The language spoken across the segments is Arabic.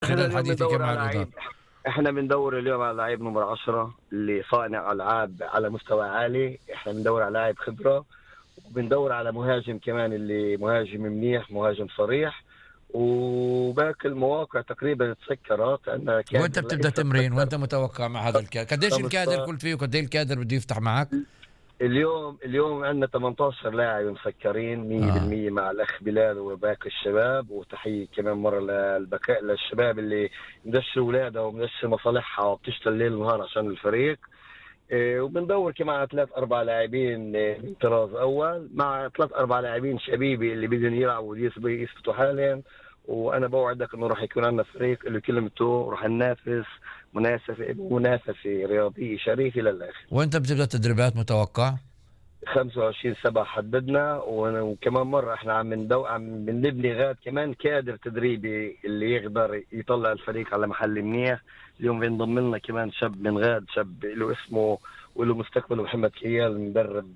خلال حديثك مع الإدارة. احنا بندور اليوم على لاعب نمرة 10 اللي صانع ألعاب على مستوى عالي. احنا بندور على لاعب خبرة، وبندور على مهاجم كمان اللي مهاجم منيح، مهاجم صريح. وباقي المواقع تقريبا تسكرت. وانت بتبدا تمرين وانت متوقع مع هذا الكادر؟ قديش الكادر قلت فيه وقديش الكادر بده يفتح معك؟ اليوم عندنا 18 لاعب مسكرين 100% مع الأخ بلال وباقي الشباب. وتحية كمان مرة للبكاء للشباب اللي مدشر أولادها ومدشر مصالحها وبتشتغل ليل ونهار عشان الفريق. وبندور كمان على 3-4 لاعبين من طراز أول، مع 3-4 لاعبين شبيبي اللي بدهم يلعبوا ويثبتوا حالهم. وأنا بوعدك إنه راح يكون عندنا فريق اللي كلمته راح ننافس منافسة رياضية شريفة للآخر. وأنت بتبدأ تدريبات متوقع؟ 25/7 حددنا. وكمان مرة احنا عم بنبني غاد كمان كادر تدريبي اللي يقدر يطلع الفريق على محل منيح. اليوم بينضم لنا كمان شاب من غاد، شاب له اسمه وله مستقبل، محمد كيال، مدرب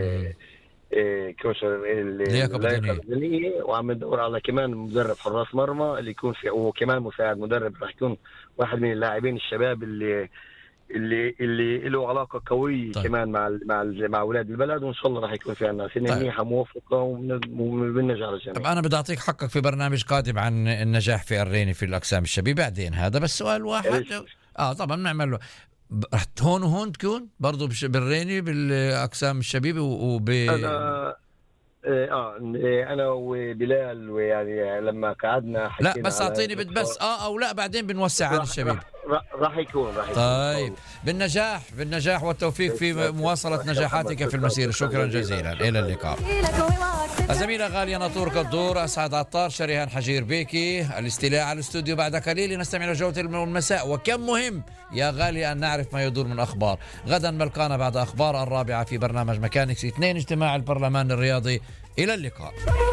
كوشر اللياقة البدنية. وعم ندور على كمان مدرب حراس مرمى اللي يكون في، وكمان مساعد مدرب راح يكون واحد من اللاعبين الشباب اللي له علاقة قوية. طيب. كمان مع أولاد البلد. وإن شاء الله راح يكون في عنا سنة منيحة موفقة وبننجح على الجميع. طب أنا بدي أعطيك حقك في برنامج قادم عن النجاح في الريني في الأقسام الشبيبة بعدين. هذا بس سؤال واحد. طبعا نعمل له هون وهون تكون برضو بالريني بالأقسام الشبيبة أنا وبلال ويعني لما قعدنا لا بس أعطيني بس أو لا بعدين بنوسع على الشباب. راح يكون طيب بالنجاح والتوفيق في مواصلة نجاحاتك في المسيرة. شكرا جزيلا، إلى اللقاء. الزميلة غالية ناطور الدور، أسعد عطار، شريهان حجير بيكي. الاستيلاء على الاستوديو بعد قليل. نستمع إلى جولة المساء. وكم مهم يا غالي أن نعرف ما يدور من أخبار. غدا ملقانا بعد أخبار 4 في برنامج ميكانيكس 2 اجتماع البرلمان الرياضي. إلى اللقاء.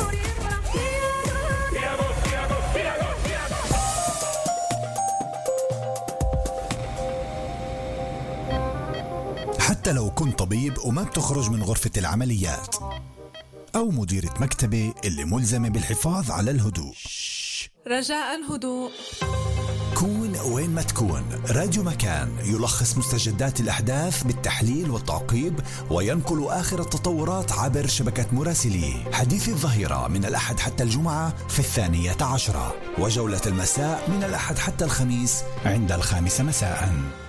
حتى لو كنت طبيب وما بتخرج من غرفة العمليات، أو مديرة مكتبة اللي ملزمة بالحفاظ على الهدوء، رجاء هدوء. كون وين ما تكون، راديو مكان يلخص مستجدات الأحداث بالتحليل والتعقيب، وينقل آخر التطورات عبر شبكة مراسليه. حديث الظهيرة من الأحد حتى الجمعة في 12:10، وجولة المساء من الأحد حتى الخميس عند 5 مساء.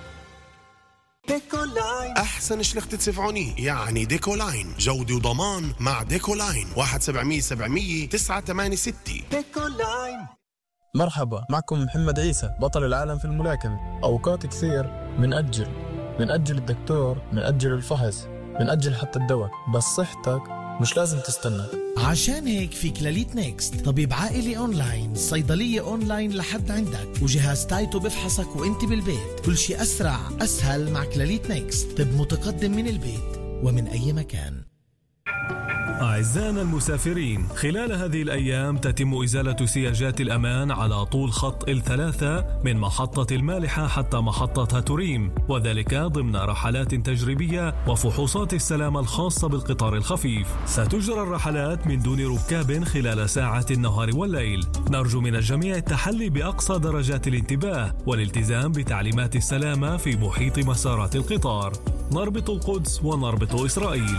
ديكولاين، أحسن شلخت سفعوني يعني ديكولاين. جودة وضمان مع ديكولاين. 1-700-700-986. ديكولاين. مرحبا، معكم محمد عيسى بطل العالم في الملاكمة. أوقات كثير بنأجل الدكتور، بنأجل الفحص، بنأجل حتى الدواء، بس صحتك مش لازم تستنى. عشان هيك في كلاليت نيكست، طبيب عائلي أونلاين، صيدلية أونلاين لحد عندك، وجهاز تايتو بفحصك وانت بالبيت. كل شيء أسرع أسهل مع كلاليت نيكست. طب متقدم من البيت ومن أي مكان. أعزائنا المسافرين، خلال هذه الأيام تتم إزالة سياجات الأمان على طول خط ال3 من محطة المالحة حتى محطة هاتوريم، وذلك ضمن رحلات تجريبية وفحوصات السلامة الخاصة بالقطار الخفيف. ستجرى الرحلات من دون ركاب خلال ساعات النهار والليل. نرجو من الجميع التحلي بأقصى درجات الانتباه والالتزام بتعليمات السلامة في محيط مسارات القطار. نربط القدس ونربط إسرائيل.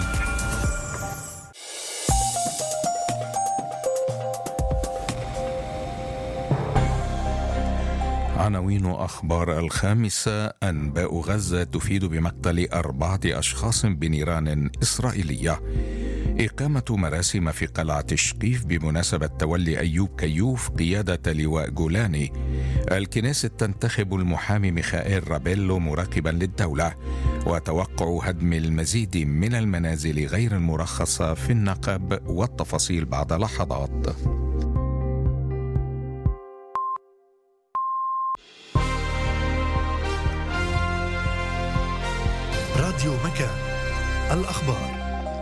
عناوين أخبار 5. أنباء غزة تفيد بمقتل 4 أشخاص بنيران إسرائيلية. إقامة مراسم في قلعة شقيف بمناسبة تولي أيوب كيوف قيادة لواء جولاني. الكنيست تنتخب المحامي ميخائيل رابيلو مراقبا للدولة. وتوقع هدم المزيد من المنازل غير المرخصة في النقب، والتفاصيل بعد لحظات. راديو مكان، الأخبار.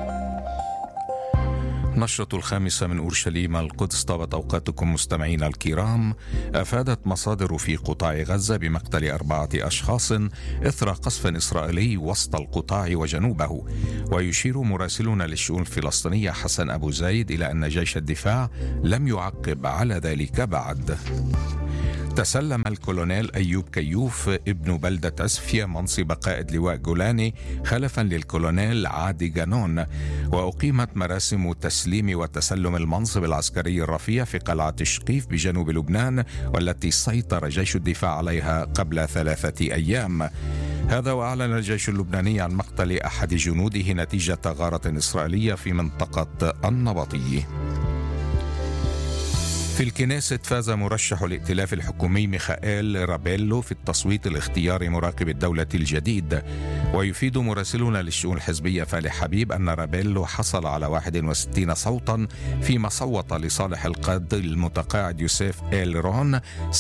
نشرة 5 من أورشليم القدس. طابت أوقاتكم مستمعينا الكرام. أفادت مصادر في قطاع غزة بمقتل 4 أشخاص إثر قصف إسرائيلي وسط القطاع وجنوبه. ويشير مراسلنا للشؤون الفلسطينية حسن أبو زايد إلى أن جيش الدفاع لم يعقب على ذلك بعد. تسلم الكولونيل أيوب كيوف ابن بلدة عسفية منصب قائد لواء جولاني خلفا للكولونيل عادي جانون، وأقيمت مراسم تسليم وتسلم المنصب العسكري الرفيع في قلعة شقيف بجنوب لبنان، والتي سيطر جيش الدفاع عليها قبل 3 أيام. هذا وأعلن الجيش اللبناني عن مقتل أحد جنوده نتيجة غارة إسرائيلية في منطقة النبطي. في الكنيسة فاز مرشح الائتلاف الحكومي ميخائيل رابيلو في التصويت لاختيار مراقب الدولة الجديد. ويفيد مراسلنا للشؤون الحزبية فالح حبيب أن رابيلو حصل على 61 صوتا، فيما صوت لصالح القاضي المتقاعد يوسف إيلرون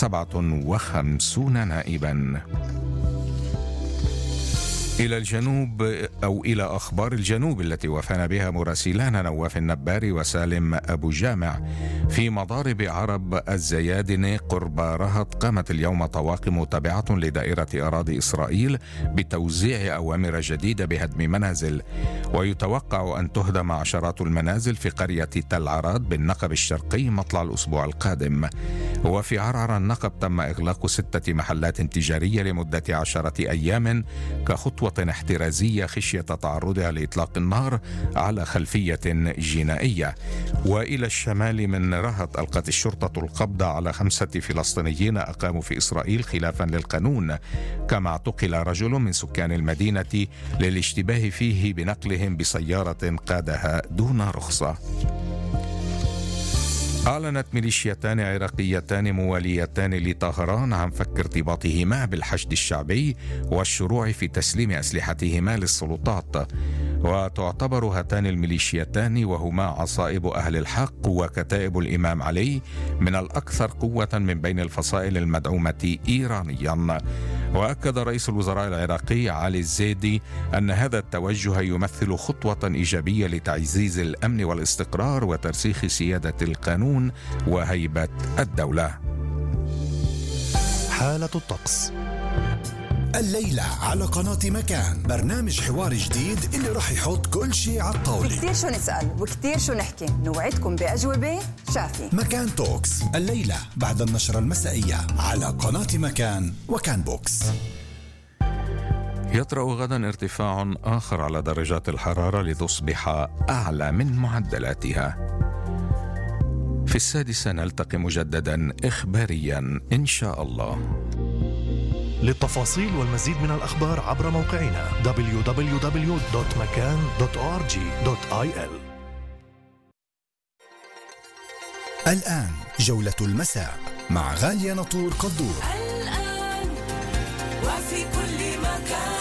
57 نائبا. إلى الجنوب أو إلى أخبار الجنوب التي وفانا بها مراسلانا نواف النباري وسالم أبو جامع. في مضارب عرب الزيادنة قرب رهط قامت اليوم طواقم تابعة لدائرة أراضي إسرائيل بتوزيع أوامر جديدة بهدم منازل، ويتوقع أن تهدم عشرات المنازل في قرية تل عراد بالنقب الشرقي مطلع الأسبوع القادم. وفي عرعر النقب تم إغلاق 6 محلات تجارية لمدة 10 أيام كخطوة احترازية خشية تعرضها لإطلاق النار على خلفية جنائية. وإلى الشمال من رهط ألقت الشرطة القبض على 5 فلسطينيين أقاموا في إسرائيل خلافا للقانون، كما اعتقل رجل من سكان المدينة للاشتباه فيه بنقلهم بسيارة قادها دون رخصة. أعلنت ميليشيتان عراقيتان مواليتان لطهران عن فك ارتباطهما بالحشد الشعبي والشروع في تسليم أسلحتهما للسلطات. وتعتبر هاتان الميليشيتان وهما عصائب أهل الحق وكتائب الإمام علي من الأكثر قوة من بين الفصائل المدعومة إيرانيا. وأكد رئيس الوزراء العراقي علي الزيدي أن هذا التوجه يمثل خطوة إيجابية لتعزيز الأمن والاستقرار وترسيخ سيادة القانون وهيبة الدولة. حالة الطقس الليلة على قناة مكان، برنامج حوار جديد اللي راح يحط كل شيء على الطاولة. كتير شو نسأل وكتير شو نحكي، نوعدكم بأجوبة شافية. مكان توكس الليلة بعد النشرة المسائية على قناة مكان وكان بوكس. يطرأ غدا ارتفاع آخر على درجات الحرارة لتصبح أعلى من معدلاتها. في 6 نلتقي مجددا إخباريا إن شاء الله. للتفاصيل والمزيد من الأخبار عبر موقعنا www.makan.org.il. الآن جولة المساء مع غالية ناطور قدور. الآن وفي كل مكان.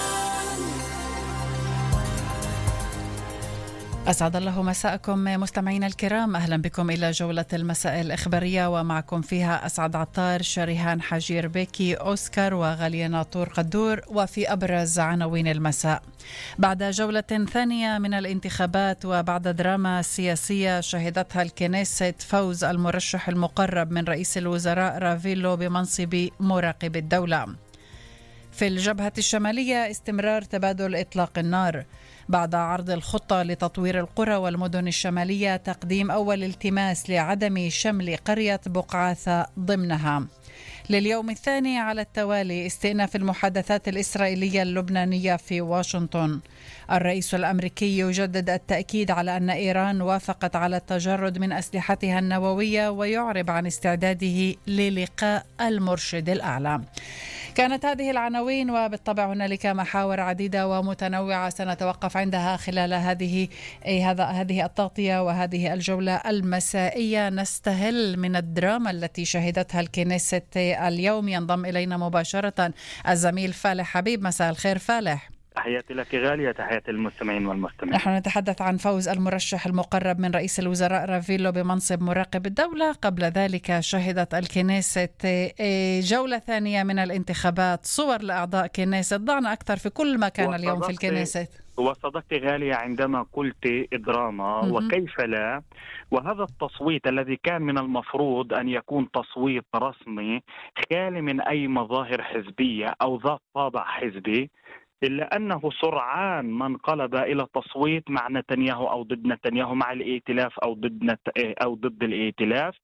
أسعد الله مساءكم مستمعينا الكرام، أهلا بكم إلى جولة المساء الإخبارية، ومعكم فيها أسعد عطار، شريهان حجير بيكي، أوسكار وغالية ناطور قدور. وفي أبرز عناوين المساء: بعد جولة ثانية من الانتخابات وبعد دراما سياسية شهدتها الكنيسة فوز المرشح المقرب من رئيس الوزراء رافيلو بمنصب مراقب الدولة. في الجبهة الشمالية استمرار تبادل إطلاق النار. بعد عرض الخطة لتطوير القرى والمدن الشمالية تقديم أول التماس لعدم شمل قرية بقعاثة ضمنها. لليوم الثاني على التوالي استئناف المحادثات الإسرائيلية اللبنانية في واشنطن. الرئيس الأمريكي يجدد التأكيد على أن إيران وافقت على التجرد من أسلحتها النووية ويعرب عن استعداده للقاء المرشد الأعلى. كانت هذه العناوين، وبالطبع هنالك محاور عديدة ومتنوعة سنتوقف عندها خلال هذه التغطية وهذه الجولة المسائية. نستهل من الدراما التي شهدتها الكنيسة اليوم. ينضم إلينا مباشرة الزميل فالح حبيب. مساء الخير فالح. تحياتي لك غالية، تحياتي المستمعين والمستمعين. نحن نتحدث عن فوز المرشح المقرب من رئيس الوزراء رافيلو بمنصب مراقب الدولة. قبل ذلك شهدت الكنيسة جولة ثانية من الانتخابات. صور لأعضاء كنيسة، ضعنا أكثر في كل مكان اليوم في الكنيسة. وصدقت غالية عندما قلت دراما، وكيف لا. وهذا التصويت الذي كان من المفروض أن يكون تصويت رسمي خالي من أي مظاهر حزبية أو ذات طابع حزبي، إلا أنه سرعان ما انقلب إلى تصويت مع نتنياهو أو ضد نتنياهو، مع الائتلاف أو ضد الائتلاف.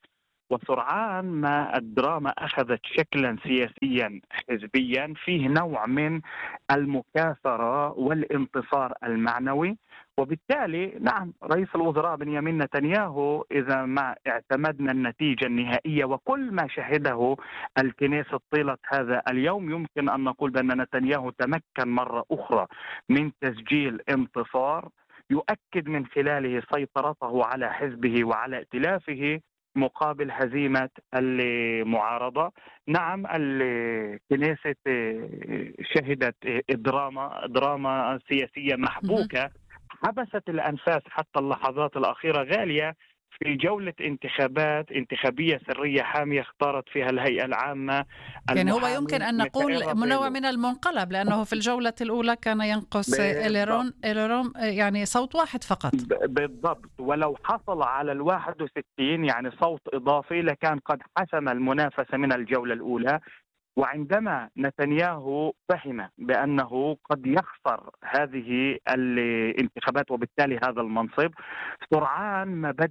وسرعان ما الدراما أخذت شكلا سياسيا حزبيا فيه نوع من المكاثرة والانتصار المعنوي. وبالتالي نعم، رئيس الوزراء بنيامين نتنياهو إذا ما اعتمدنا النتيجة النهائية وكل ما شهده الكنيسة طيلة هذا اليوم، يمكن أن نقول بأن نتنياهو تمكن مرة أخرى من تسجيل انتصار يؤكد من خلاله سيطرته على حزبه وعلى ائتلافه مقابل هزيمة المعارضة. نعم، الكنيسة شهدت دراما سياسية محبوكة حبست الأنفاس حتى اللحظات الأخيرة. غالية في جولة انتخابية سرية حامية اختارت فيها الهيئة العامة. يعني هو يمكن أن نقول منوع من المنقلب، لأنه في الجولة الأولى كان ينقص إليرون يعني صوت واحد فقط. بالضبط، ولو حصل على 61 يعني صوت إضافي لكان قد حسم المنافسة من الجولة الأولى. وعندما نتنياهو فهم بأنه قد يخسر هذه الانتخابات وبالتالي هذا المنصب، سرعان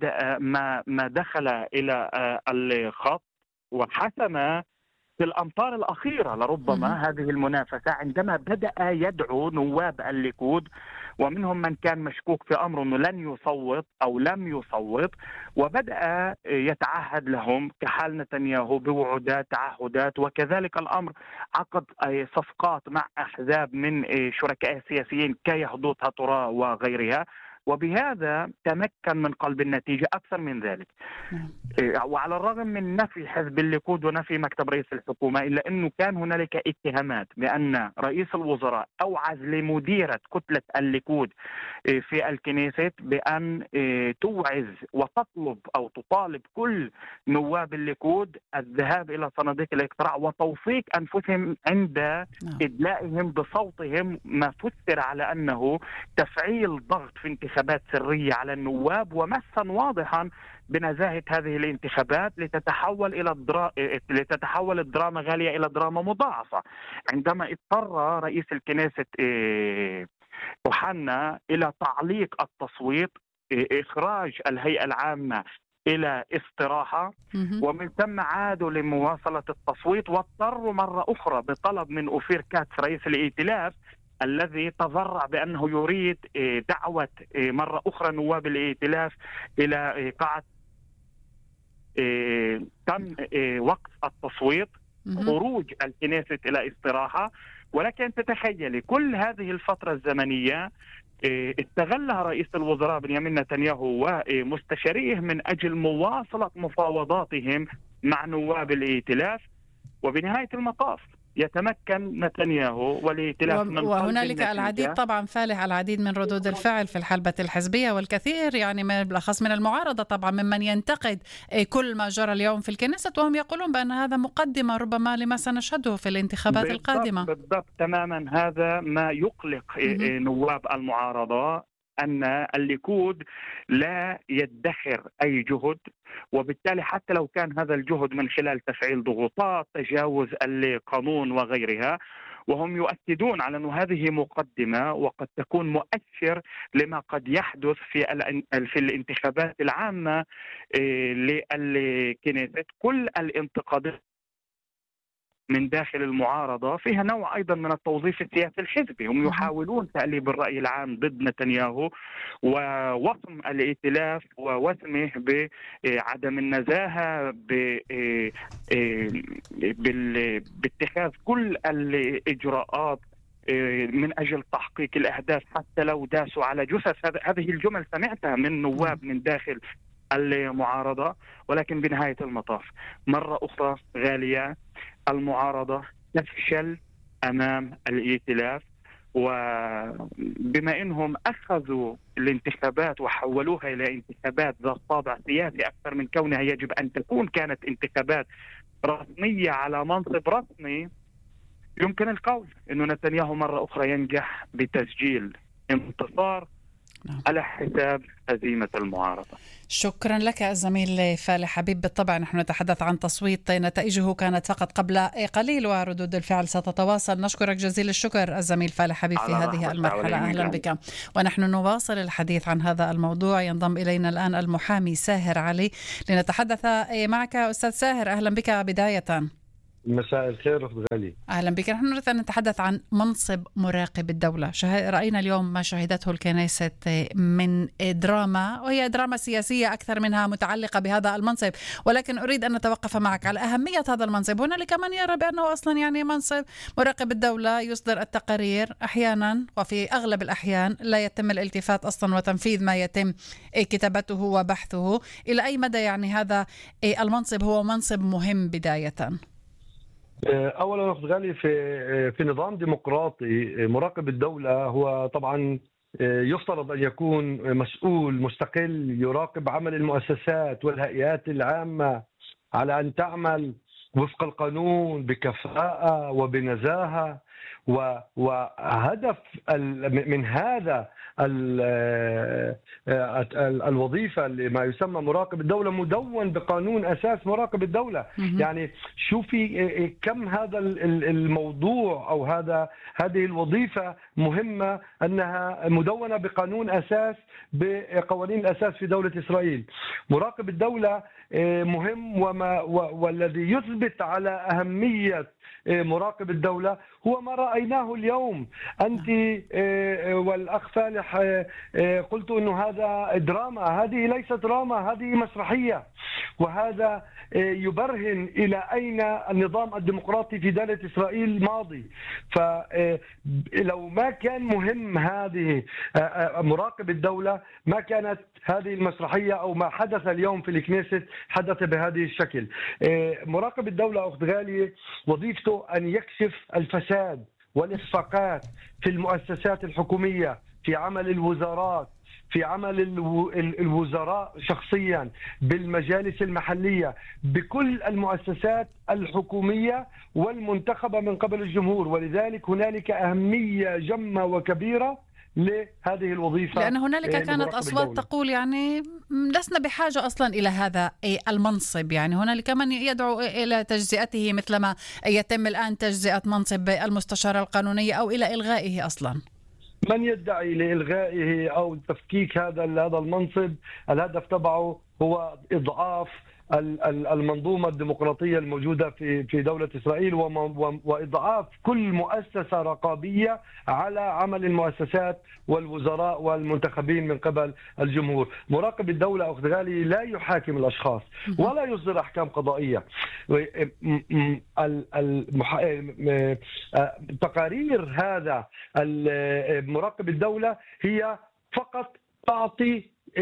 ما دخل إلى الخط وحسم في الأمطار الأخيرة لربما هذه المنافسة، عندما بدأ يدعو نواب الليكود ومنهم من كان مشكوك في أمره أنه لن يصوت أو لم يصوت، وبدأ يتعهد لهم كحال نتنياهو بوعودات تعهدات. وكذلك الأمر عقد صفقات مع أحزاب من شركائه السياسيين كيهضوت هاتورا وغيرها، وبهذا تمكن من قلب النتيجة. أكثر من ذلك، وعلى الرغم من نفي حزب الليكود ونفي مكتب رئيس الحكومة، إلا أنه كان هنالك اتهامات بأن رئيس الوزراء أوعز لمديرة كتلة الليكود في الكنيسة بأن توعز وتطلب أو تطالب كل نواب الليكود الذهاب إلى صناديق الاقتراع وتوثيق أنفسهم عند إدلائهم بصوتهم، ما فسر على أنه تفعيل ضغط في انتخابات سرية على النواب، ومسا واضحا بنزاهة هذه الانتخابات لتتحول الدراما غالية إلى دراما مضاعفة، عندما اضطر رئيس الكنيسة يوحنا إلى تعليق التصويت، إخراج الهيئة العامة إلى استراحة، ومن ثم عادوا لمواصلة التصويت، واضطروا مرة أخرى بطلب من أوفير كاتس رئيس الائتلاف الذي تضرع بأنه يريد دعوة مرة أخرى نواب الائتلاف إلى قاعة تم وقف التصويت، خروج الكنيسة إلى استراحة. ولكن تتخيلي كل هذه الفترة الزمنية استغلها رئيس الوزراء بنيامين نتنياهو ومستشاريه من أجل مواصلة مفاوضاتهم مع نواب الائتلاف، وبنهاية المطاف يتمكن نتنياهو والائتلاف من وهنالك العديد طبعا فالح العديد من ردود الفعل في الحلبة الحزبية، والكثير يعني بالأخص من المعارضة طبعا ممن ينتقد كل ما جرى اليوم في الكنيسة، وهم يقولون بأن هذا مقدمة ربما لما سنشهده في الانتخابات القادمة. بالضبط تماما، هذا ما يقلق نواب المعارضة، أن الليكود لا يدخر أي جهد، وبالتالي حتى لو كان هذا الجهد من خلال تفعيل ضغوطات، تجاوز القانون وغيرها، وهم يؤكدون على أن هذه مقدمة وقد تكون مؤشر لما قد يحدث في الانتخابات العامة للكنيسة. كل الانتقادات من داخل المعارضة فيها نوع أيضا من التوظيف السياسي الحزبي، هم يحاولون تأليب الرأي العام ضد نتنياهو ووصم الائتلاف ووسمه بعدم النزاهة، باتخاذ كل الإجراءات من أجل تحقيق الأهداف حتى لو داسوا على جثث. هذه الجمل سمعتها من نواب من داخل المعارضة. ولكن بنهاية المطاف مرة أخرى غالية، المعارضة تفشل أمام الائتلاف، وبما أنهم أخذوا الانتخابات وحولوها إلى انتخابات ذات طابع سياسي أكثر من كونها يجب أن تكون كانت انتخابات رسمية على منصب رسمي، يمكن القول أنه نتنياهو مرة أخرى ينجح بتسجيل انتصار على حساب هزيمة المعارضة. شكرا لك الزميل فالح حبيب. بالطبع نحن نتحدث عن تصويت نتائجه كانت فقط قبل قليل وردود الفعل ستتواصل. نشكرك جزيل الشكر الزميل فالح حبيب في هذه المرحلة. أهلا بك. ونحن نواصل الحديث عن هذا الموضوع. ينضم إلينا الآن المحامي ساهر علي لنتحدث معك. أستاذ ساهر أهلا بك بداية. مساء الخير أخت غالي. أهلا بك. نحن نريد أن نتحدث عن منصب مراقب الدولة. رأينا اليوم ما شهدته الكنيسة من دراما، وهي دراما سياسية أكثر منها متعلقة بهذا المنصب، ولكن أريد أن نتوقف معك على أهمية هذا المنصب. هنالك من يرى بأنه أصلا يعني منصب مراقب الدولة يصدر التقارير أحيانا، وفي أغلب الأحيان لا يتم الالتفات أصلا وتنفيذ ما يتم كتابته وبحثه. إلى أي مدى يعني هذا المنصب هو منصب مهم بداية؟ اولا اخت غالي، في نظام ديمقراطي مراقب الدوله هو طبعا يفترض ان يكون مسؤول مستقل يراقب عمل المؤسسات والهيئات العامه على ان تعمل وفق القانون بكفاءه وبنزاهه، وهدف من هذا الوظيفة اللي ما يسمى مراقب الدولة مدون بقانون أساس مراقب الدولة. يعني شوفي كم هذا الموضوع أو هذه الوظيفة مهمة، أنها مدونة بقانون أساس بقوانين الأساس في دولة إسرائيل. مراقب الدولة مهم، والذي يثبت على أهمية مراقب الدولة هو ما رأيناه اليوم. أنت والأخ فالح قلت أنه هذا دراما. هذه ليست دراما، هذه مسرحية، وهذا يبرهن إلى أين النظام الديمقراطي في دولة إسرائيل ماضي. فلو ما كان مهم هذه مراقب الدولة ما كانت هذه المسرحية أو ما حدث اليوم في الكنيست حدث بهذه الشكل. مراقب الدولة أخت غالية وظيفته أن يكشف الفساد والإخفاقات في المؤسسات الحكومية، في عمل الوزارات، في عمل الوزراء شخصيا، بالمجالس المحلية، بكل المؤسسات الحكومية والمنتخبة من قبل الجمهور. ولذلك هنالك أهمية جمة وكبيرة لهذه الوظيفة، لأن هنالك كانت أصوات تقول يعني لسنا بحاجة أصلا إلى هذا المنصب. يعني هنالك من يدعو إلى تجزئته مثلما يتم الآن تجزئة منصب المستشارة القانونية أو إلى إلغائه أصلا. من يدعي لإلغائه أو تفكيك هذا المنصب، الهدف تبعه هو إضعاف المنظومة الديمقراطية الموجودة في دولة إسرائيل، وإضعاف كل مؤسسة رقابية على عمل المؤسسات والوزراء والمنتخبين من قبل الجمهور. مراقب الدولة أخت غالي لا يحاكم الأشخاص ولا يصدر أحكام قضائية. تقارير هذا مراقب الدولة هي فقط تعطي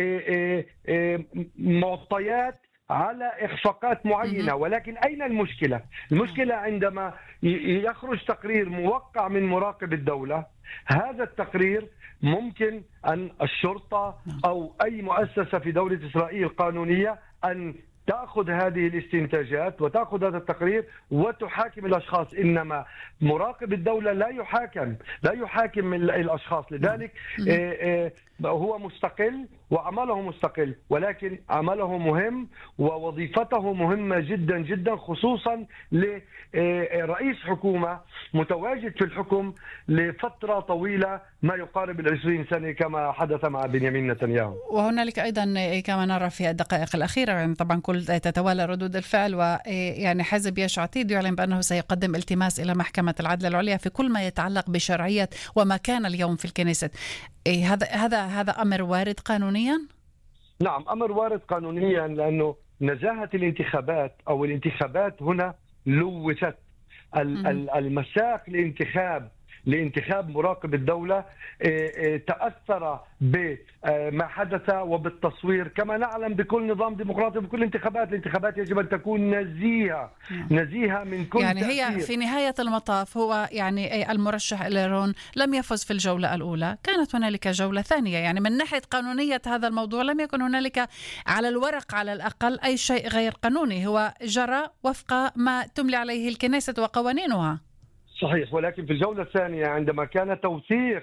معطيات على إخفاقات معينة. ولكن أين المشكلة؟ المشكلة عندما يخرج تقرير موقع من مراقب الدولة. هذا التقرير ممكن أن الشرطة أو أي مؤسسة في دولة إسرائيل قانونية أن تأخذ هذه الاستنتاجات وتأخذ هذا التقرير وتحاكم الأشخاص. إنما مراقب الدولة لا يحاكم الأشخاص. لذلك هو مستقل وعمله مستقل، ولكن عمله مهم ووظيفته مهمة جدا جدا، خصوصا لرئيس حكومة متواجد في الحكم لفترة طويلة ما يقارب 20 سنة كما حدث مع بنيامين نتنياهو. وهنالك أيضا كما نرى في الدقائق الأخيرة يعني طبعا كل تتوالى ردود الفعل، ويعني حزب يش عتيد يعلن بأنه سيقدم التماس إلى محكمة العدل العليا في كل ما يتعلق بشرعية وما كان اليوم في الكنيست. هذا أمر وارد قانونيا؟ نعم، أمر وارد قانونيا، لأنه نزاهة الانتخابات أو الانتخابات هنا لوثت المساق لانتخاب مراقب الدولة تأثر بما حدث وبالتصوير. كما نعلم بكل نظام ديمقراطي بكل الانتخابات يجب أن تكون نزيهة من كل يعني تأثير. هي في نهاية المطاف هو يعني المرشح إيلارون لم يفز في الجولة الأولى، كانت هنالك جولة ثانية. يعني من ناحية قانونية هذا الموضوع لم يكن هنالك على الورق على الأقل أي شيء غير قانوني، هو جرى وفق ما تملي عليه الكنيسة وقوانينها. صحيح، ولكن في الجولة الثانية عندما كان توثيق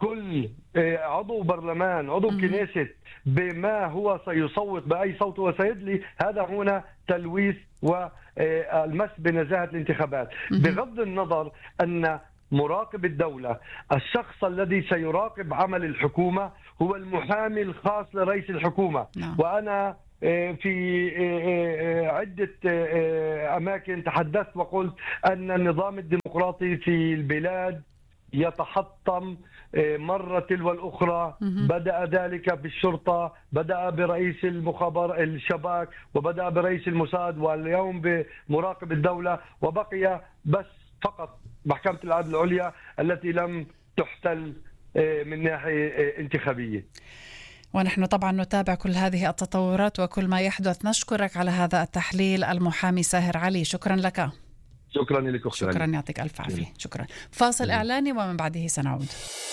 كل عضو برلمان عضو كنيسة بما هو سيصوت بأي صوت وسيدلي، هذا هنا تلويث والمس بنزاهة الانتخابات. بغض النظر أن مراقب الدولة الشخص الذي سيراقب عمل الحكومة هو المحامي الخاص لرئيس الحكومة. وأنا في عدة أماكن تحدثت وقلت أن النظام الديمقراطي في البلاد يتحطم مرة تلو الأخرى. بدأ ذلك بالشرطة، بدأ برئيس المخابرات الشباك، وبدأ برئيس الموساد، واليوم بمراقب الدولة، وبقي بس فقط محكمة العدل العليا التي لم تحتل من ناحية انتخابية. ونحن طبعا نتابع كل هذه التطورات وكل ما يحدث. نشكرك على هذا التحليل المحامي ساهر علي، شكرا لك. شكرا لك أختي. شكرا، يعطيك ألف عافية. شكرا. فاصل إعلاني ومن بعده سنعود.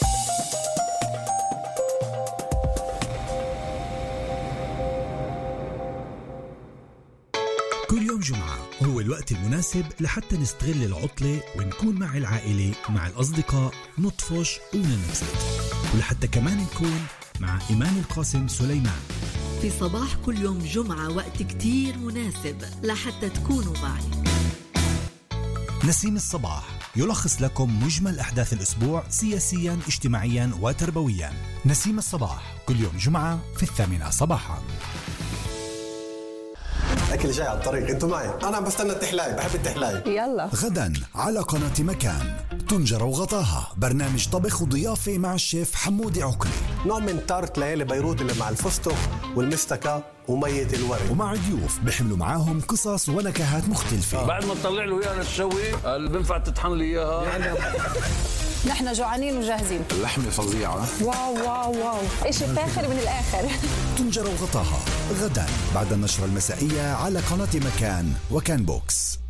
كل يوم جمعة هو الوقت المناسب لحتى نستغل العطلة ونكون مع العائلة مع الأصدقاء، نطفش وننبسط، ولحتى كمان نكون مع إيمان القاسم سليمان في صباح كل يوم جمعة. وقت كتير مناسب لحتى تكونوا معي. نسيم الصباح يلخص لكم مجمل أحداث الأسبوع سياسيا اجتماعيا وتربويا. نسيم الصباح كل يوم جمعة في 8 صباحا. أكل جاي على الطريق، انتوا معي، أنا بستنى التحلاي، بحب التحلاي. يلا. غدا على قناة مكان طنجرة وغطاها، برنامج طبخ وضيافة مع الشيف حمودي عقلي. نوع من تارت ليالي بيروت اللي مع الفستق والمستكة ومية الورد، ومع ضيوف بيحملوا معاهم قصص ونكهات مختلفة. بعد ما تطلع له اياها للشوي اللي بنفع تطحن لي اياها. نحن جوعانين وجاهزين. اللحمة فظيعة. واو واو واو، إشي فاخر من الآخر. طنجرة وغطاها غدا بعد النشرة المسائية على قناة مكان وكان بوكس.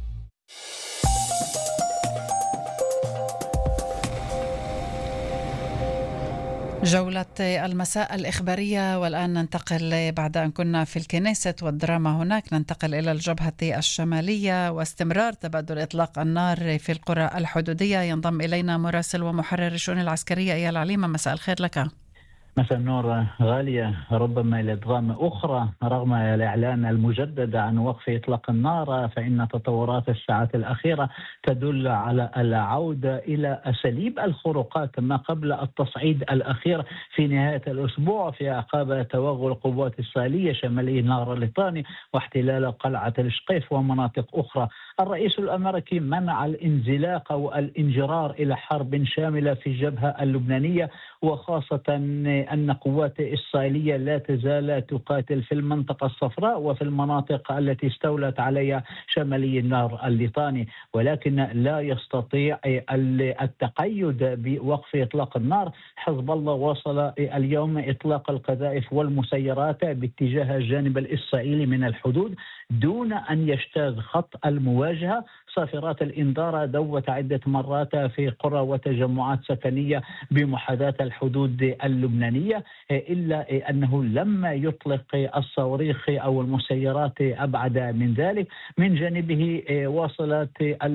جولة المساء الإخبارية، والآن ننتقل بعد أن كنا في الكنيسة والدراما هناك، ننتقل إلى الجبهة الشمالية واستمرار تبادل إطلاق النار في القرى الحدودية. ينضم إلينا مراسل ومحرر الشؤون العسكرية إيال عليمة. مساء الخير لك. مساء النور غالية. ربما لدراما أخرى رغم الإعلان المجدد عن وقف إطلاق النار، فإن تطورات الساعات الأخيرة تدل على العودة إلى أساليب الخروقات ما قبل التصعيد الأخير في نهاية الأسبوع في أعقاب توغل القوات الإسرائيلية شمالي نهر الليطاني واحتلال قلعة الشقيف ومناطق أخرى. الرئيس الأمريكي منع الانزلاق أو الانجرار إلى حرب شاملة في الجبهة اللبنانية، وخاصة أن قوات إسرائيلية لا تزال تقاتل في المنطقة الصفراء وفي المناطق التي استولت عليها شمالي النهر الليطاني، ولكن لا يستطيع التقيد بوقف إطلاق النار. حزب الله وصل اليوم إطلاق القذائف والمسيرات باتجاه الجانب الإسرائيلي من الحدود دون أن يجتاز خط المواجهة. صافرات الإنذار دوت عدة مرات في قرى وتجمعات سكنية بمحاذاة الحدود اللبنانية، إلا أنه لم يطلق الصواريخ أو المسيرات أبعد من ذلك. من جانبه واصلت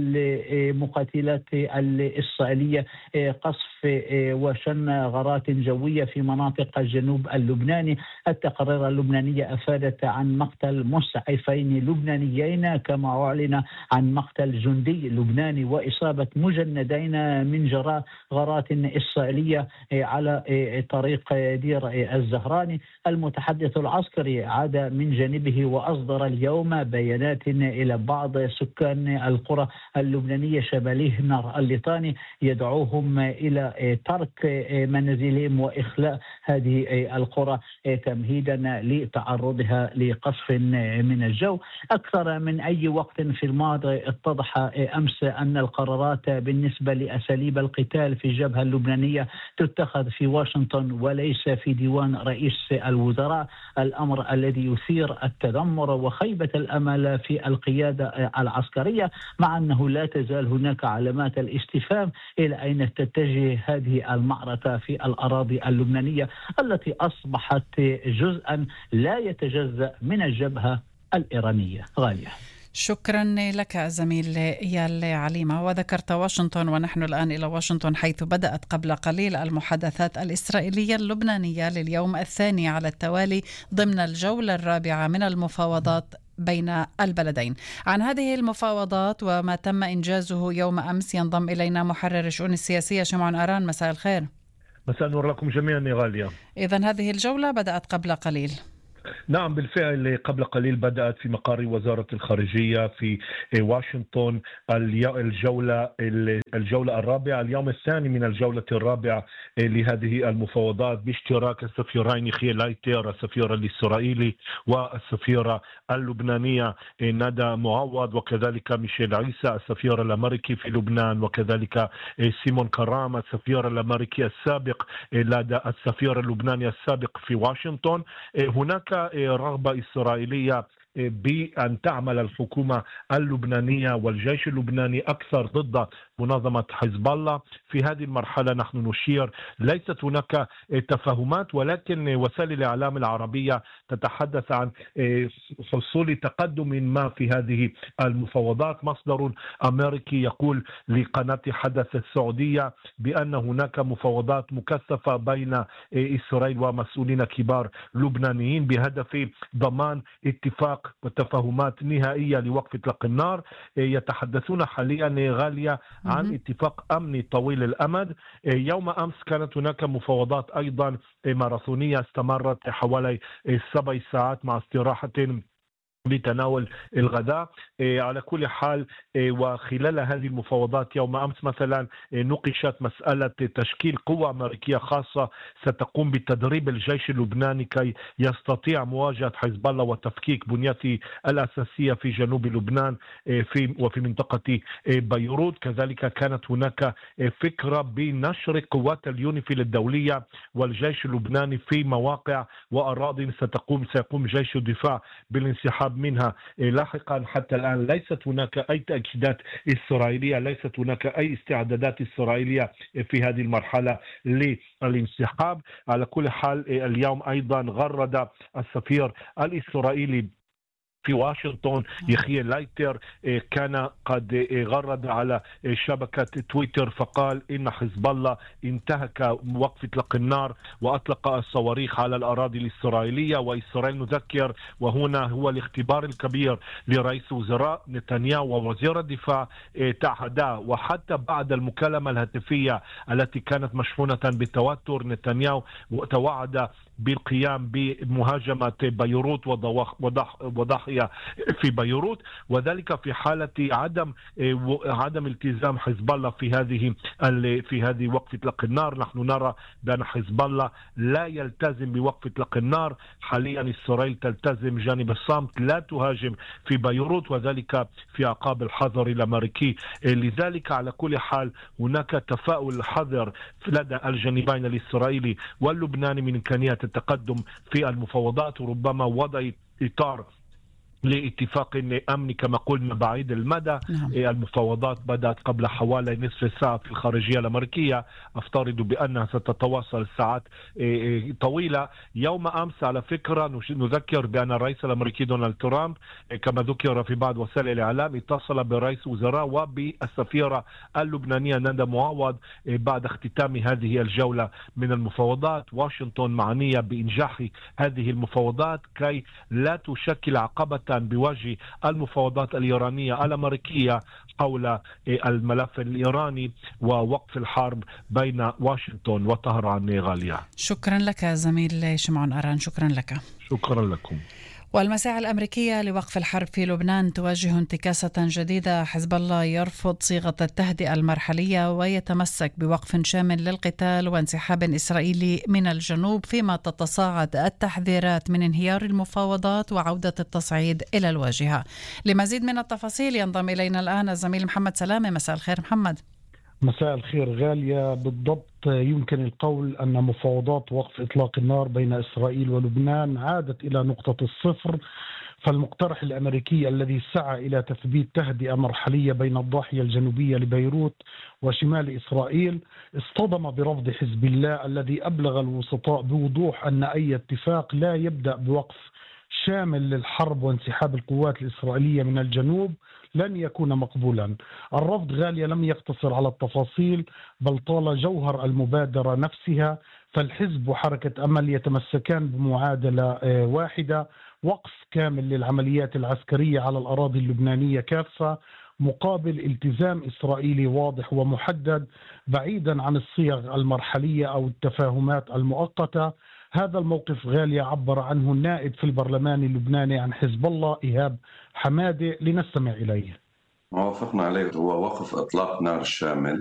المقاتلات الإسرائيلية قصف وشن غارات جوية في مناطق الجنوب اللبناني. التقارير اللبنانية أفادت عن مقتل مسعفين لبنانيين، كما أعلن عن مقتل جندي لبناني وإصابة مجندين من جراء غارات إسرائيلية على طريق دير الزهراني. المتحدث العسكري عاد من جانبه وأصدر اليوم بيانات إلى بعض سكان القرى اللبنانية شمالي نهر الليطاني يدعوهم إلى ترك منازلهم وإخلاء هذه القرى تمهيدا لتعرضها لقصف من الجو. أكثر من أي وقت في الماضي اتضح أمس أن القرارات بالنسبة لأساليب القتال في الجبهة اللبنانية تتخذ في واشنطن وليس في ديوان رئيس الوزراء، الأمر الذي يثير التذمر وخيبة الأمل في القيادة العسكرية، مع أنه لا تزال هناك علامات الاستفهام إلى أين تتجه هذه المعركة في الأراضي اللبنانية التي أصبحت جزءا لا يتجزأ من الجبهة الإيرانية. غالية. شكرا لك زميل إيال عليمة. وذكرت واشنطن، ونحن الآن إلى واشنطن، حيث بدأت قبل قليل المحادثات الإسرائيلية اللبنانية لليوم الثاني على التوالي ضمن الجولة الرابعة من المفاوضات بين البلدين. عن هذه المفاوضات وما تم إنجازه يوم أمس ينضم إلينا محرر الشؤون السياسية شمعون أران. مساء الخير. مساء النور لكم جميعا يا غالية. إذن هذه الجولة بدأت قبل قليل. نعم بالفعل، قبل قليل بدأت في مقر وزارة الخارجية في واشنطن الجولة الرابعة، اليوم الثاني من الجولة الرابعة لهذه المفاوضات باشتراك السفيرين خيل لايتر السفير الإسرائيلي والسفيرة اللبنانية ندى معوض، وكذلك ميشيل عيسى السفير الأمريكي في لبنان، وكذلك سيمون كرام السفير الأمريكي السابق لدى السفير اللبناني السابق في واشنطن. هناك رغبة إسرائيلية بأن تعمل الحكومة اللبنانية والجيش اللبناني أكثر ضد منظمة حزب الله. في هذه المرحلة نحن نشير ليست هناك تفاهمات، ولكن وسائل الإعلام العربية تتحدث عن حصول تقدم ما في هذه المفاوضات. مصدر أمريكي يقول لقناة حدث السعودية بأن هناك مفاوضات مكثفة بين إسرائيل ومسؤولين كبار لبنانيين بهدف ضمان اتفاق وتفاهمات نهائية لوقف إطلاق النار. يتحدثون حاليا غالية عن اتفاق أمني طويل الأمد. يوم أمس كانت هناك مفاوضات أيضا ماراثونية استمرت حوالي 7 ساعات مع استراحة لتناول الغداء. على كل حال، وخلال هذه المفاوضات يوم أمس مثلا نقشت مسألة تشكيل قوة أمريكية خاصة ستقوم بتدريب الجيش اللبناني كي يستطيع مواجهة حزب الله وتفكيك بنيته الأساسية في جنوب لبنان وفي منطقة بيروت. كذلك كانت هناك فكرة بنشر قوات اليونيفيل الدولية والجيش اللبناني في مواقع وأراضي سيقوم جيش الدفاع بالانسحاب منها لاحقا. حتى الآن ليست هناك أي تأكيدات إسرائيلية، ليست هناك أي استعدادات إسرائيلية في هذه المرحلة للانسحاب. على كل حال، اليوم أيضا غرد السفير الإسرائيلي في واشنطن يخيل لايتر، كان قد غرد على شبكة تويتر فقال إن حزب الله انتهك وقف إطلاق النار وأطلق الصواريخ على الأراضي الإسرائيلية. وإسرائيل نذكر، وهنا هو الاختبار الكبير لرئيس وزراء نتنياهو ووزير الدفاع، تعهدا وحتى بعد المكالمة الهاتفية التي كانت مشحونة بالتوتر نتنياهو توعد بالقيام بمهاجمة بيروت وضحية في بيروت، وذلك في حالة عدم التزام حزب الله في هذه وقف إطلاق النار. نحن نرى بأن حزب الله لا يلتزم بوقف إطلاق النار. حاليا إسرائيل تلتزم جانب الصمت، لا تهاجم في بيروت، وذلك في عقاب الحظر الأمريكي. لذلك على كل حال هناك تفاؤل حذر لدى الجانبين الإسرائيلي واللبناني من إمكانية التقدم في المفاوضات، وربما وضع إطار لاتفاق أمني كما قلنا بعيد المدى. المفاوضات بدأت قبل حوالي نصف ساعة في الخارجية الأمريكية، أفترض بأنها ستتواصل ساعات طويلة. يوم أمس على فكرة نذكر بأن الرئيس الأمريكي دونالد ترامب كما ذكر في بعض وسائل الإعلام اتصل برئيس وزراء وبالسفيرة اللبنانية ندى معوض بعد اختتام هذه الجولة من المفاوضات. واشنطن معنية بإنجاح هذه المفاوضات كي لا تشكل عقبة بوجه المفاوضات الإيرانية الأمريكية حول الملف الإيراني ووقف الحرب بين واشنطن وطهران. غالية، شكرا لك زميل شمعون أران. شكرا لك. شكرا لكم. والمساعي الأمريكية لوقف الحرب في لبنان تواجه انتكاسة جديدة. حزب الله يرفض صيغة التهدئة المرحلية ويتمسك بوقف شامل للقتال وانسحاب إسرائيلي من الجنوب، فيما تتصاعد التحذيرات من انهيار المفاوضات وعودة التصعيد إلى الواجهة. لمزيد من التفاصيل ينضم إلينا الآن الزميل محمد سلامة. مساء الخير محمد. مساء الخير غالية. بالضبط يمكن القول أن مفاوضات وقف إطلاق النار بين إسرائيل ولبنان عادت إلى نقطة الصفر، فالمقترح الأمريكي الذي سعى إلى تثبيت تهدئة مرحلية بين الضاحية الجنوبية لبيروت وشمال إسرائيل اصطدم برفض حزب الله الذي أبلغ الوسطاء بوضوح أن أي اتفاق لا يبدأ بوقف شامل للحرب وانسحاب القوات الإسرائيلية من الجنوب لن يكون مقبولا. الرفض غالية لم يقتصر على التفاصيل بل طال جوهر المبادرة نفسها، فالحزب وحركة أمل يتمسكان بمعادلة واحدة: وقف كامل للعمليات العسكرية على الأراضي اللبنانية كافة مقابل التزام إسرائيلي واضح ومحدد بعيدا عن الصيغ المرحلية أو التفاهمات المؤقتة. هذا الموقف غالية عبر عنه النائب في البرلمان اللبناني عن حزب الله إيهاب حمادة، لنستمع إليه. ما وافقنا عليه هو وقف إطلاق نار شامل